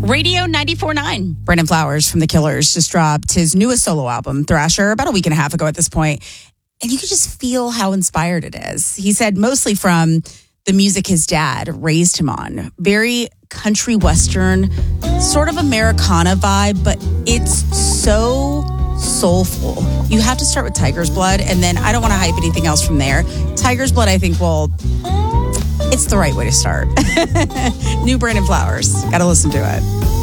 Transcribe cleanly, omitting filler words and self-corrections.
Radio 94.9. Brandon Flowers from The Killers just dropped his newest solo album, Thrasher, about a week and a half ago at this point. And you can just feel how inspired it is. He said mostly from the music his dad raised him on. Very country western, sort of Americana vibe, but it's so soulful. You have to start with Tiger's Blood, and then I don't want to hype anything else from there. Tiger's Blood, I think, it's the right way to start. New Brandon Flowers. Got to listen to it.